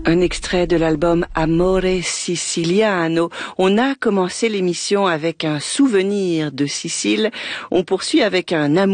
Un extrait de l'album Amore Siciliano. On a commencé l'émission avec un souvenir de Sicile. On poursuit avec un amour